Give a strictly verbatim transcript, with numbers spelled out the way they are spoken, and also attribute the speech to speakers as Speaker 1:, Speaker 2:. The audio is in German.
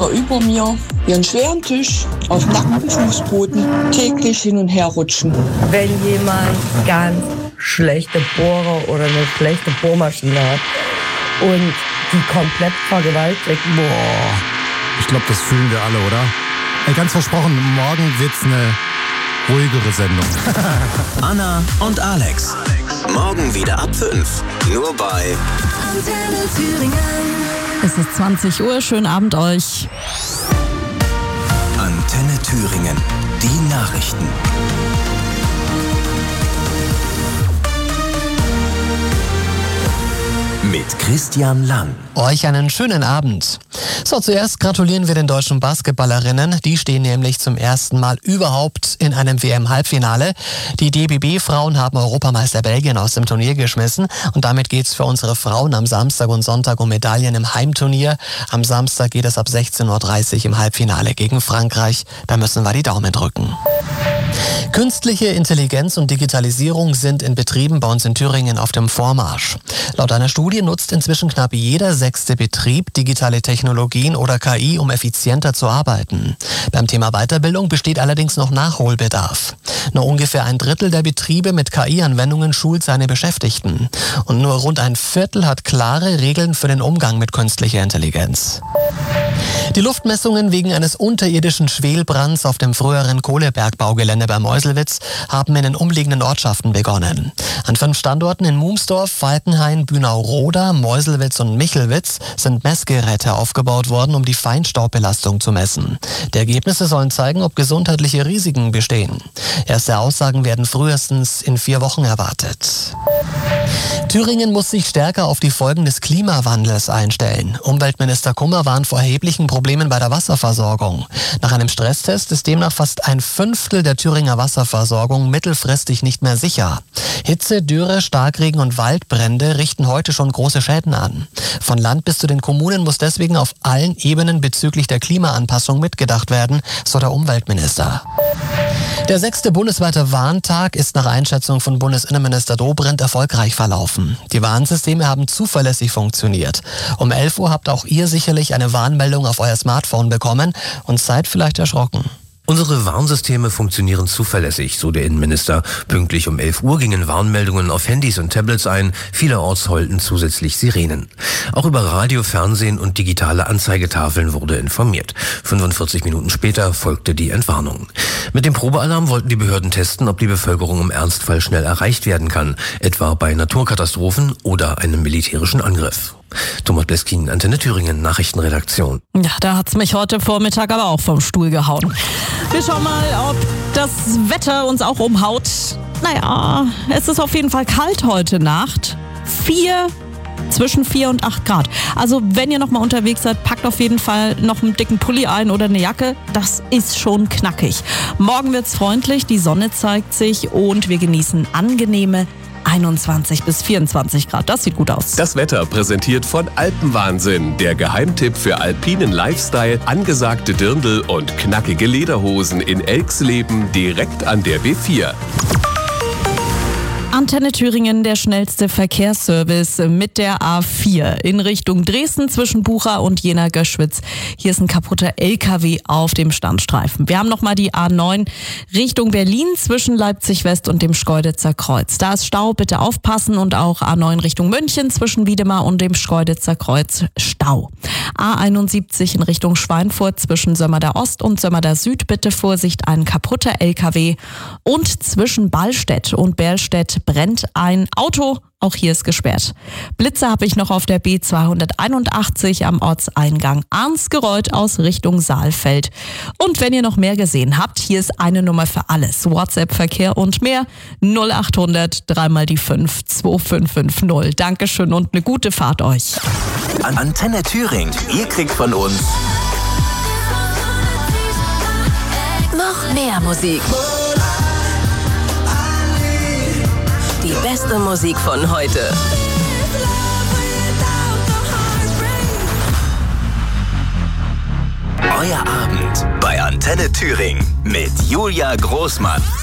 Speaker 1: Kinder über mir ihren schweren Tisch auf nacktem Fußboden täglich hin und her rutschen.
Speaker 2: Wenn jemand ganz schlechte Bohrer oder eine schlechte Bohrmaschine hat und die komplett vergewaltigt.
Speaker 3: Boah, ich glaube, das fühlen wir alle, oder? Ey, ganz versprochen, morgen wird's eine ruhigere Sendung.
Speaker 4: Anna und Alex. Morgen wieder ab fünf. Nur bei
Speaker 5: Antenne Thüringen.
Speaker 6: Es ist zwanzig Uhr, schönen Abend euch.
Speaker 4: Antenne Thüringen. Die Nachrichten. Mit Christian Lang.
Speaker 7: Euch einen schönen Abend. So, zuerst gratulieren wir den deutschen Basketballerinnen. Die stehen nämlich zum ersten Mal überhaupt in einem W M-Halbfinale. Die D B B-Frauen haben Europameister Belgien aus dem Turnier geschmissen. Und damit geht's für unsere Frauen am Samstag und Sonntag um Medaillen im Heimturnier. Am Samstag geht es ab sechzehn Uhr dreißig im Halbfinale gegen Frankreich. Da müssen wir die Daumen drücken. Künstliche Intelligenz und Digitalisierung sind in Betrieben bei uns in Thüringen auf dem Vormarsch. Laut einer Studie nutzt inzwischen knapp jeder sechste Betrieb digitale Technologien oder K I, um effizienter zu arbeiten. Beim Thema Weiterbildung besteht allerdings noch Nachholbedarf. Nur ungefähr ein Drittel der Betriebe mit K I-Anwendungen schult seine Beschäftigten. Und nur rund ein Viertel hat klare Regeln für den Umgang mit künstlicher Intelligenz. Die Luftmessungen wegen eines unterirdischen Schwelbrands auf dem früheren Kohlebergbaugelände bei Meuselwitz haben in den umliegenden Ortschaften begonnen. An fünf Standorten in Mumsdorf, Falkenhain, Bünau-Roda, Meuselwitz und Michelwitz sind Messgeräte aufgebaut worden, um die Feinstaubbelastung zu messen. Die Ergebnisse sollen zeigen, ob gesundheitliche Risiken bestehen. Erste Aussagen werden frühestens in vier Wochen erwartet. Thüringen muss sich stärker auf die Folgen des Klimawandels einstellen. Umweltminister Kummer warnt vor erheblichen Problemen bei der Wasserversorgung. Nach einem Stresstest ist demnach fast ein Fünftel der Thüringer Wasserversorgung mittelfristig nicht mehr sicher. Hitze, Dürre, Starkregen und Waldbrände richten heute schon große Schäden an. Von Land bis zu den Kommunen muss deswegen auf allen Ebenen bezüglich der Klimaanpassung mitgedacht werden, so der Umweltminister. Der sechste bundesweite Warntag ist nach Einschätzung von Bundesinnenminister Dobrindt erfolgreich verlaufen. Die Warnsysteme haben zuverlässig funktioniert. Um elf Uhr habt auch ihr sicherlich eine Warnmeldung auf euer Smartphone bekommen und seid vielleicht erschrocken.
Speaker 8: Unsere Warnsysteme funktionieren zuverlässig, so der Innenminister. Pünktlich um elf Uhr gingen Warnmeldungen auf Handys und Tablets ein. Vielerorts heulten zusätzlich Sirenen. Auch über Radio, Fernsehen und digitale Anzeigetafeln wurde informiert. fünfundvierzig Minuten später folgte die Entwarnung. Mit dem Probealarm wollten die Behörden testen, ob die Bevölkerung im Ernstfall schnell erreicht werden kann, etwa bei Naturkatastrophen oder einem militärischen Angriff. Thomas Bleskin, Antenne Thüringen, Nachrichtenredaktion.
Speaker 6: Ja, da hat's mich heute Vormittag aber auch vom Stuhl gehauen. Wir schauen mal, ob das Wetter uns auch umhaut. Naja, es ist auf jeden Fall kalt heute Nacht. Vier, zwischen vier und acht Grad. Also wenn ihr noch mal unterwegs seid, packt auf jeden Fall noch einen dicken Pulli ein oder eine Jacke. Das ist schon knackig. Morgen wird's freundlich, die Sonne zeigt sich und wir genießen angenehme einundzwanzig bis vierundzwanzig Grad. Das sieht gut aus.
Speaker 9: Das Wetter präsentiert von Alpenwahnsinn. Der Geheimtipp für alpinen Lifestyle, angesagte Dirndl und knackige Lederhosen in Elxleben direkt an der B vier.
Speaker 6: Antenne Thüringen, der schnellste Verkehrsservice mit der A vier in Richtung Dresden zwischen Bucha und Jena-Göschwitz. Hier ist ein kaputter L K W auf dem Standstreifen. Wir haben nochmal die A neun Richtung Berlin zwischen Leipzig-West und dem Schkeuditzer Kreuz. Da ist Stau, bitte aufpassen, und auch A neun Richtung München zwischen Wiedemar und dem Schkeuditzer Kreuz Stau. A einundsiebzig in Richtung Schweinfurt zwischen Sömmerda Ost und Sömmerda Süd, bitte Vorsicht, ein kaputter L K W. Und zwischen Ballstedt und Berlstedt brennt ein Auto. Auch hier ist gesperrt. Blitze habe ich noch auf der B zweihunderteinundachtzig am Ortseingang Arnsgereuth aus Richtung Saalfeld. Und wenn ihr noch mehr gesehen habt, hier ist eine Nummer für alles. WhatsApp-Verkehr und mehr. null achthundert drei mal die fünf zwei fünf fünf null. Dankeschön und eine gute Fahrt euch.
Speaker 4: Antenne Thüringen. Ihr kriegt von uns
Speaker 5: Noch mehr Musik. Die beste Musik von heute.
Speaker 4: Euer Abend bei Antenne Thüringen mit Julia Großmann.